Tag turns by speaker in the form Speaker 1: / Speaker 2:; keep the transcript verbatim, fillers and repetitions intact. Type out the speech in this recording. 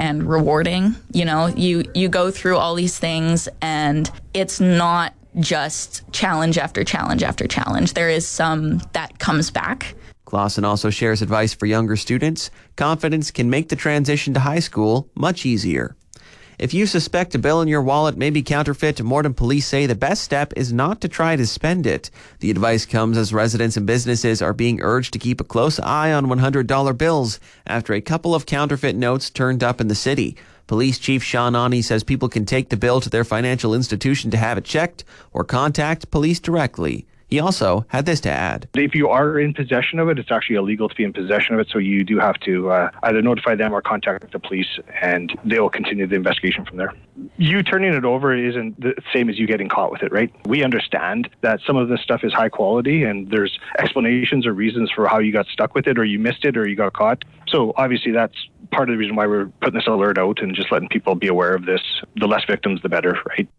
Speaker 1: and rewarding. You know, you, you go through all these things and it's not just challenge after challenge after challenge. There is some that comes back.
Speaker 2: Clausen also shares advice for younger students. Confidence can make the transition to high school much easier. If you suspect a bill in your wallet may be counterfeit, Morden police say the best step is not to try to spend it. The advice comes as residents and businesses are being urged to keep a close eye on one hundred dollar bills after a couple of counterfeit notes turned up in the city. Police Chief Sean Ani says people can take the bill to their financial institution to have it checked or contact police directly. He also had this to add.
Speaker 3: If you are in possession of it, it's actually illegal to be in possession of it, so you do have to uh, either notify them or contact the police, and they will continue the investigation from there. You turning it over isn't the same as you getting caught with it, right? We understand that some of this stuff is high quality, and there's explanations or reasons for how you got stuck with it, or you missed it, or you got caught. So obviously that's part of the reason why we're putting this alert out and just letting people be aware of this. The less victims, the better, right?